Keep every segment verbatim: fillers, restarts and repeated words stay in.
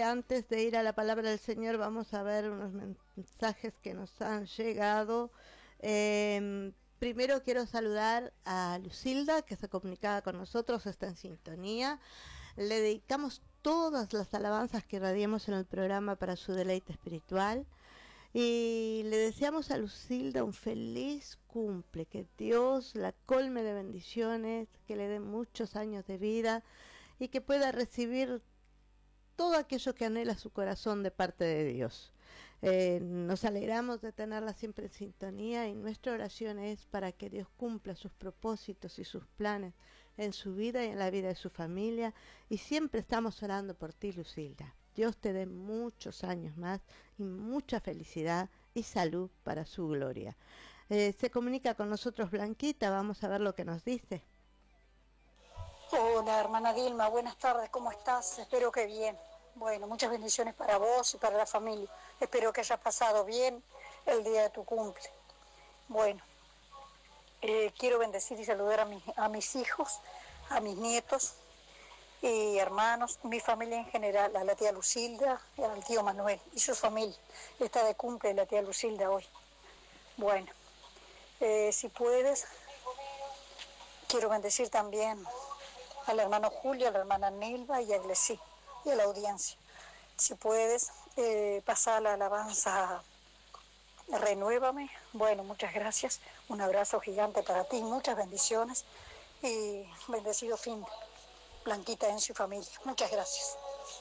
antes de ir a la palabra del Señor vamos a ver unos mensajes que nos han llegado. Eh, primero quiero saludar a Lucilda, que se comunicaba con nosotros, está en sintonía. Le dedicamos todas las alabanzas que radiemos en el programa para su deleite espiritual. Y le deseamos a Lucilda un feliz cumple, que Dios la colme de bendiciones, que le dé muchos años de vida y que pueda recibir todo aquello que anhela su corazón de parte de Dios. Eh, nos alegramos de tenerla siempre en sintonía y nuestra oración es para que Dios cumpla sus propósitos y sus planes en su vida y en la vida de su familia, y siempre estamos orando por ti, Lucilda. Dios te dé muchos años más y mucha felicidad y salud para su gloria. Eh, se comunica con nosotros Blanquita, vamos a ver lo que nos dice. Hola, hermana Dilma, buenas tardes, ¿cómo estás? Espero que bien. Bueno, muchas bendiciones para vos y para la familia. Espero que hayas pasado bien el día de tu cumple. Bueno, eh, quiero bendecir y saludar a, mi, a mis hijos, a mis nietos y hermanos, mi familia en general, a la tía Lucilda y al tío Manuel y su familia. Está de cumple la tía Lucilda hoy. Bueno, eh, si puedes, quiero bendecir también al hermano Julio, a la hermana Nilva y a Glesí y a la audiencia. Si puedes, eh, pasar la alabanza Renuévame. Bueno, muchas gracias. Un abrazo gigante para ti, muchas bendiciones y bendecido fin. Blanquita en su familia. Muchas gracias.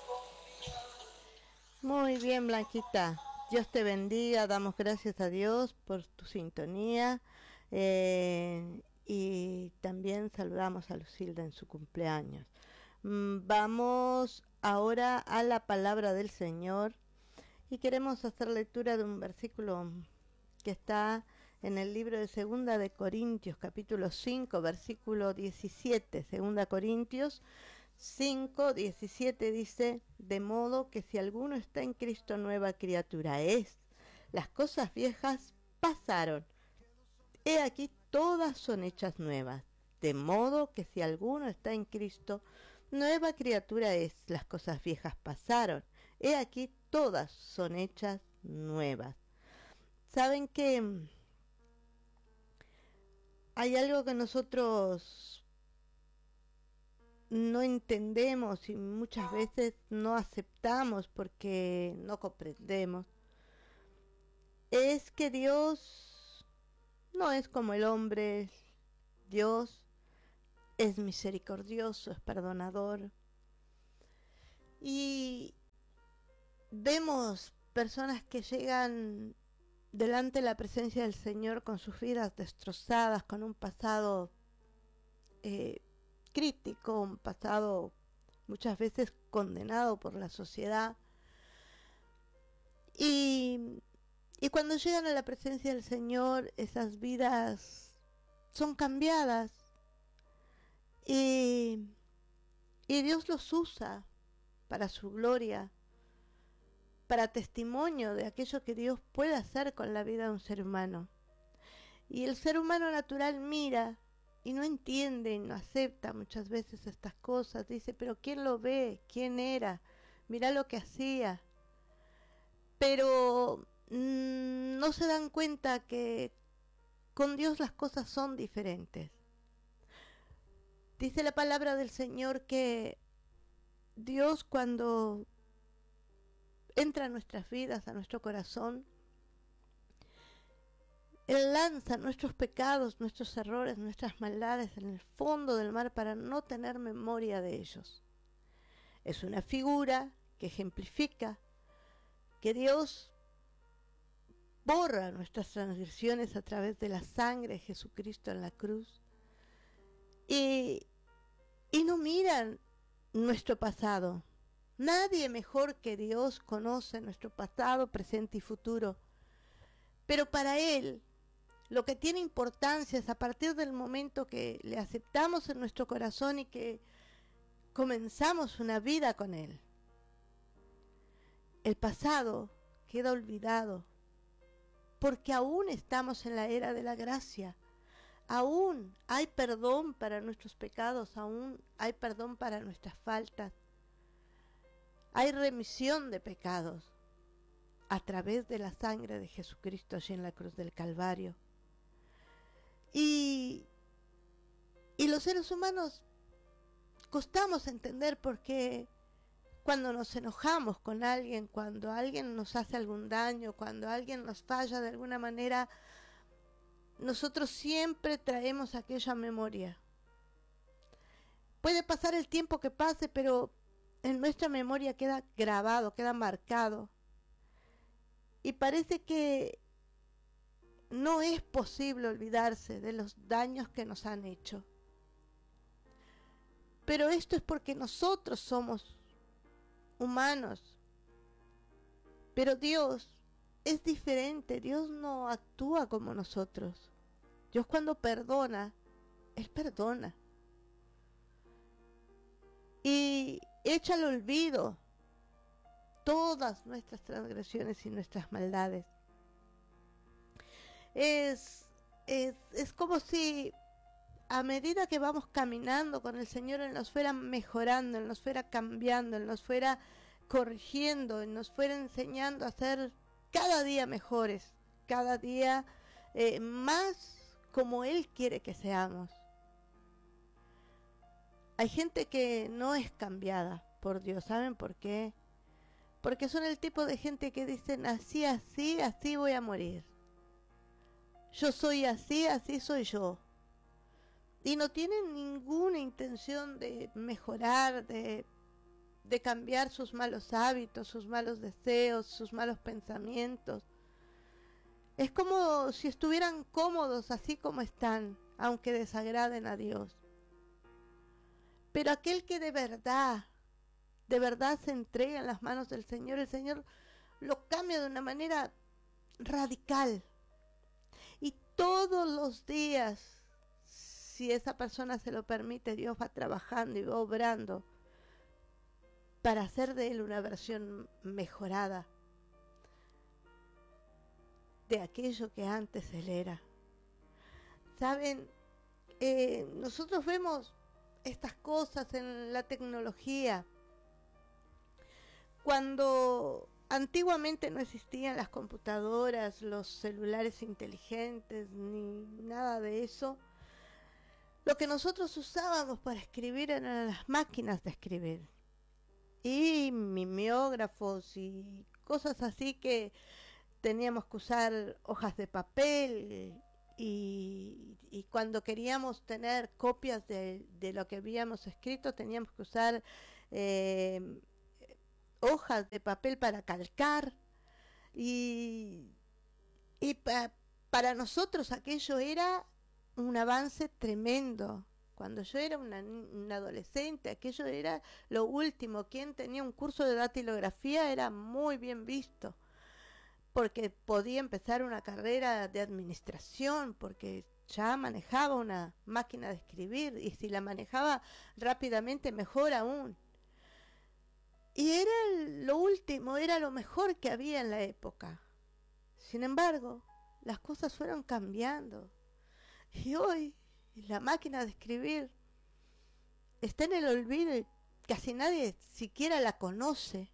Muy bien, Blanquita. Dios te bendiga. Damos gracias a Dios por tu sintonía. Eh, y también saludamos a Lucilda en su cumpleaños. Mm, vamos ahora a la palabra del Señor. Y queremos hacer lectura de un versículo que está en el libro de Segunda de Corintios, capítulo cinco, versículo diecisiete. Segunda Corintios cinco, diecisiete dice: de modo que si alguno está en Cristo, nueva criatura es. Las cosas viejas pasaron. He aquí, todas son hechas nuevas. De modo que si alguno está en Cristo, nueva criatura es. Las cosas viejas pasaron. He aquí, todas son hechas nuevas. ¿Saben que hay algo que nosotros no entendemos y muchas veces no aceptamos porque no comprendemos? Es que Dios no es como el hombre. Dios es misericordioso, es perdonador. Y vemos personas que llegan delante de la presencia del Señor con sus vidas destrozadas, con un pasado eh, crítico, un pasado muchas veces condenado por la sociedad. Y, y cuando llegan a la presencia del Señor, esas vidas son cambiadas. Y, y Dios los usa para su gloria, para testimonio de aquello que Dios puede hacer con la vida de un ser humano. Y el ser humano natural mira y no entiende y no acepta muchas veces estas cosas. Dice, pero ¿quién lo ve? ¿Quién era? Mirá lo que hacía. Pero mmm, no se dan cuenta que con Dios las cosas son diferentes. Dice la palabra del Señor que Dios, cuando entra a nuestras vidas, a nuestro corazón, Él lanza nuestros pecados, nuestros errores, nuestras maldades en el fondo del mar para no tener memoria de ellos. Es una figura que ejemplifica que Dios borra nuestras transgresiones a través de la sangre de Jesucristo en la cruz. Y, y no miran nuestro pasado. Nadie mejor que Dios conoce nuestro pasado, presente y futuro. Pero para Él, lo que tiene importancia es a partir del momento que le aceptamos en nuestro corazón y que comenzamos una vida con Él. El pasado queda olvidado, porque aún estamos en la era de la gracia. Aún hay perdón para nuestros pecados, aún hay perdón para nuestras faltas. Hay remisión de pecados a través de la sangre de Jesucristo allí en la cruz del Calvario. Y, y los seres humanos costamos entender por qué cuando nos enojamos con alguien, cuando alguien nos hace algún daño, cuando alguien nos falla de alguna manera, nosotros siempre traemos aquella memoria. Puede pasar el tiempo que pase, pero en nuestra memoria queda grabado, queda marcado. Y parece que no es posible olvidarse de los daños que nos han hecho. Pero esto es porque nosotros somos humanos. Pero Dios es diferente. Dios no actúa como nosotros. Dios cuando perdona, Él perdona. Y echa al olvido todas nuestras transgresiones y nuestras maldades. Es, es, es como si a medida que vamos caminando con el Señor, Él nos fuera mejorando, Él nos fuera cambiando, Él nos fuera corrigiendo, Él nos fuera enseñando a ser cada día mejores, cada día eh, más como Él quiere que seamos. Hay gente que no es cambiada por Dios, ¿saben por qué? Porque son el tipo de gente que dicen así, así, así voy a morir. Yo soy así, así soy yo. Y no tienen ninguna intención de mejorar, de, de cambiar sus malos hábitos, sus malos deseos, sus malos pensamientos. Es como si estuvieran cómodos así como están, aunque desagraden a Dios. Pero aquel que de verdad, de verdad se entrega en las manos del Señor, el Señor lo cambia de una manera radical. Y todos los días, si esa persona se lo permite, Dios va trabajando y va obrando para hacer de él una versión mejorada de aquello que antes él era. Saben, eh, nosotros vemos estas cosas en la tecnología. Cuando antiguamente no existían las computadoras, los celulares inteligentes, ni nada de eso, lo que nosotros usábamos para escribir eran las máquinas de escribir. Y mimeógrafos y cosas así que teníamos que usar hojas de papel. Y, y cuando queríamos tener copias de, de lo que habíamos escrito, teníamos que usar eh, hojas de papel para calcar. Y, y pa, para nosotros aquello era un avance tremendo. Cuando yo era una, una adolescente, aquello era lo último. Quien tenía un curso de datilografía era muy bien visto, porque podía empezar una carrera de administración, porque ya manejaba una máquina de escribir, y si la manejaba rápidamente, mejor aún. Y era lo último, era lo mejor que había en la época. Sin embargo, las cosas fueron cambiando. Y hoy la máquina de escribir está en el olvido y casi nadie siquiera la conoce.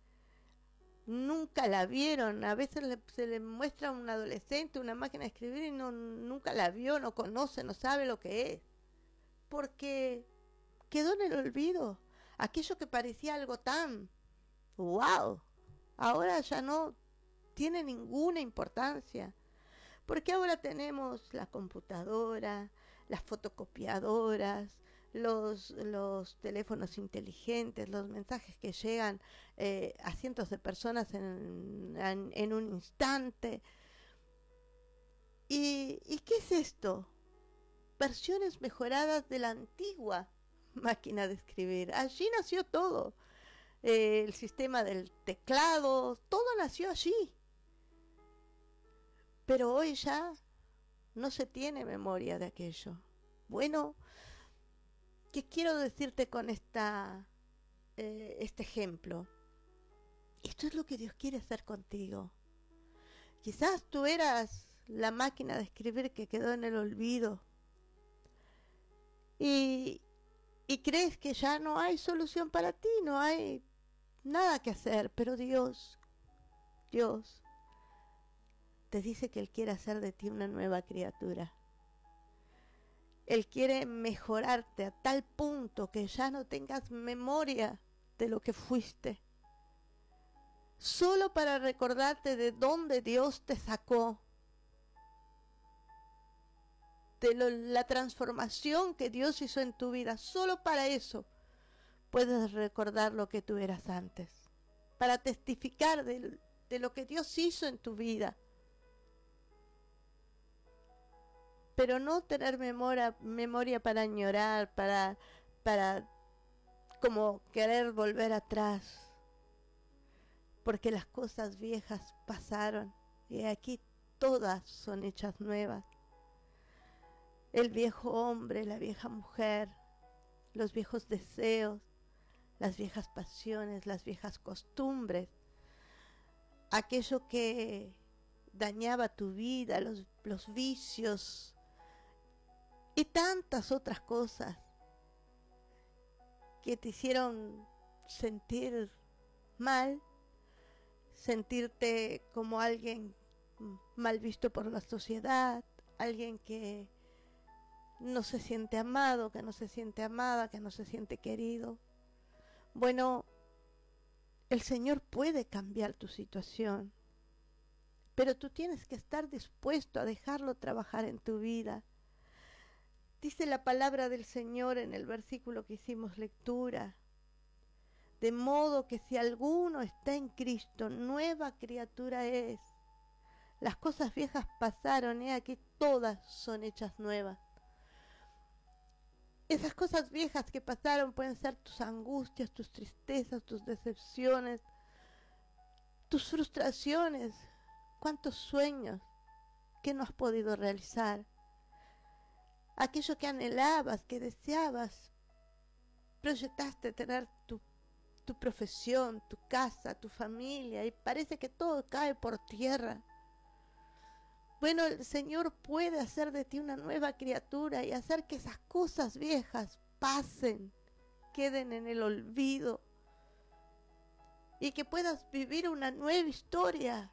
Nunca la vieron. A veces le, se le muestra a un adolescente una máquina de escribir y no, nunca la vio, no conoce, no sabe lo que es. Porque quedó en el olvido. Aquello que parecía algo tan wow, ahora ya no tiene ninguna importancia. Porque ahora tenemos la computadora, las fotocopiadoras, Los, los teléfonos inteligentes, los mensajes que llegan eh, a cientos de personas en, en, en un instante. ¿Y, ¿Y qué es esto? Versiones mejoradas de la antigua máquina de escribir. Allí nació todo. Eh, el sistema del teclado, todo nació allí. Pero hoy ya no se tiene memoria de aquello. Bueno, ¿qué quiero decirte con esta, eh, este ejemplo? Esto es lo que Dios quiere hacer contigo. Quizás tú eras la máquina de escribir que quedó en el olvido. Y, y crees que ya no hay solución para ti, no hay nada que hacer, pero Dios, Dios, te dice que Él quiere hacer de ti una nueva criatura. Él quiere mejorarte a tal punto que ya no tengas memoria de lo que fuiste. Solo para recordarte de dónde Dios te sacó. De lo, la transformación que Dios hizo en tu vida. Solo para eso puedes recordar lo que tú eras antes. Para testificar de, de lo que Dios hizo en tu vida. Pero no tener memoria, memoria para añorar, para, para como querer volver atrás. Porque las cosas viejas pasaron y aquí todas son hechas nuevas. El viejo hombre, la vieja mujer, los viejos deseos, las viejas pasiones, las viejas costumbres, aquello que dañaba tu vida, los, los vicios y tantas otras cosas que te hicieron sentir mal, sentirte como alguien mal visto por la sociedad, alguien que no se siente amado, que no se siente amada, que no se siente querido. Bueno, el Señor puede cambiar tu situación, pero tú tienes que estar dispuesto a dejarlo trabajar en tu vida. Dice la palabra del Señor en el versículo que hicimos lectura. De modo que si alguno está en Cristo, nueva criatura es. Las cosas viejas pasaron, he aquí todas son hechas nuevas. Esas cosas viejas que pasaron pueden ser tus angustias, tus tristezas, tus decepciones, tus frustraciones, cuántos sueños que no has podido realizar. Aquello que anhelabas, que deseabas, proyectaste tener tu, tu profesión, tu casa, tu familia, y parece que todo cae por tierra. Bueno, el Señor puede hacer de ti una nueva criatura y hacer que esas cosas viejas pasen, queden en el olvido y que puedas vivir una nueva historia.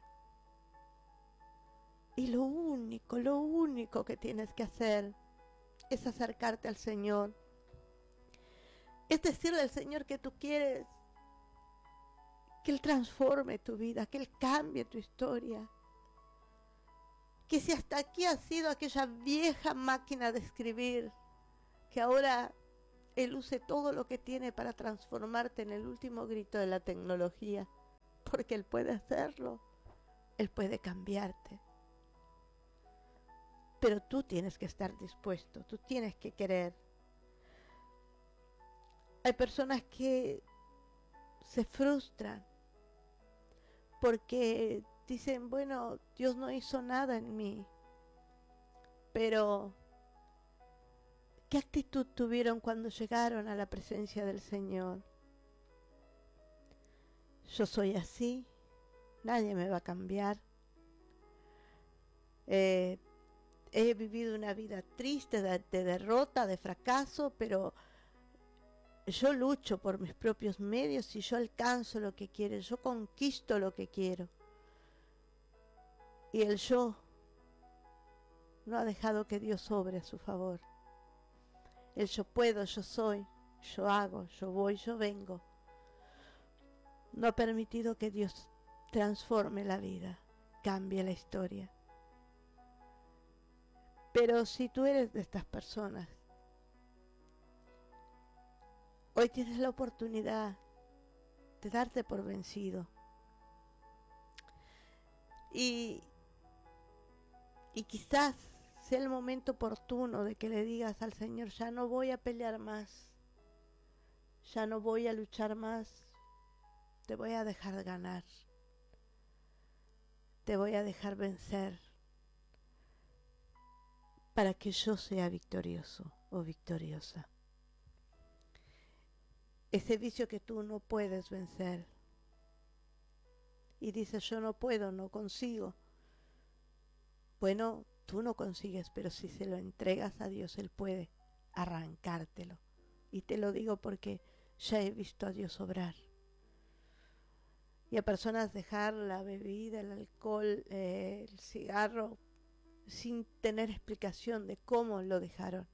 Y lo único, lo único que tienes que hacer es acercarte al Señor. Es decirle al Señor que tú quieres que Él transforme tu vida, que Él cambie tu historia. Que si hasta aquí ha sido aquella vieja máquina de escribir, que ahora Él use todo lo que tiene para transformarte en el último grito de la tecnología, porque Él puede hacerlo, Él puede cambiarte. Pero tú tienes que estar dispuesto, tú tienes que querer. Hay personas que se frustran porque dicen, bueno, Dios no hizo nada en mí. Pero, ¿qué actitud tuvieron cuando llegaron a la presencia del Señor? Yo soy así, nadie me va a cambiar. Eh, he vivido una vida triste, de, de derrota, de fracaso, pero yo lucho por mis propios medios y yo alcanzo lo que quiero, yo conquisto lo que quiero. Y el yo no ha dejado que Dios obre a su favor. El yo puedo, yo soy, yo hago, yo voy, yo vengo. No ha permitido que Dios transforme la vida, cambie la historia. Pero si tú eres de estas personas, hoy tienes la oportunidad de darte por vencido. Y, y quizás sea el momento oportuno de que le digas al Señor, ya no voy a pelear más, ya no voy a luchar más, te voy a dejar ganar, te voy a dejar vencer, para que yo sea victorioso o victoriosa. Ese vicio que tú no puedes vencer y dices, yo no puedo, no consigo. Bueno, tú no consigues, pero si se lo entregas a Dios, Él puede arrancártelo. Y te lo digo porque ya he visto a Dios obrar. y a personas dejar la bebida, el alcohol, eh, el cigarro, sin tener explicación de cómo lo dejaron.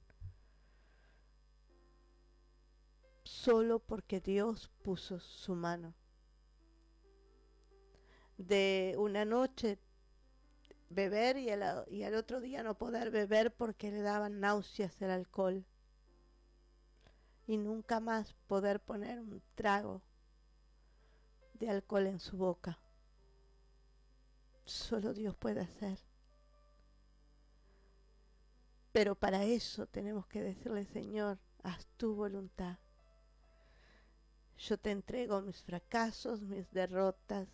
Solo porque Dios puso su mano. De una noche beber y al, y al otro día no poder beber porque le daban náuseas el alcohol. Y nunca más poder poner un trago de alcohol en su boca. Solo Dios puede hacer. Pero para eso tenemos que decirle, Señor, haz tu voluntad. Yo te entrego mis fracasos, mis derrotas,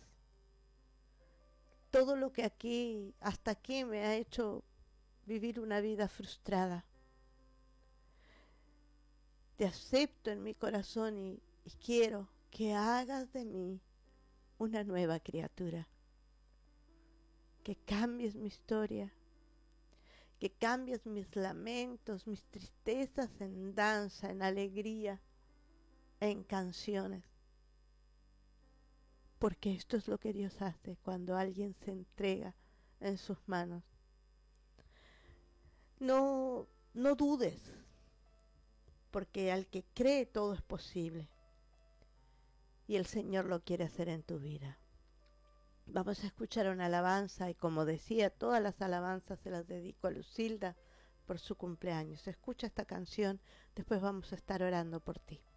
todo lo que aquí, hasta aquí me ha hecho vivir una vida frustrada. Te acepto en mi corazón y, y quiero que hagas de mí una nueva criatura. Que cambies mi historia, que cambies mis lamentos, mis tristezas en danza, en alegría, en canciones. Porque esto es lo que Dios hace cuando alguien se entrega en sus manos. No, no dudes, porque al que cree todo es posible. Y el Señor lo quiere hacer en tu vida. Vamos a escuchar una alabanza y como decía, todas las alabanzas se las dedico a Lucilda por su cumpleaños. Escucha esta canción, después vamos a estar orando por ti.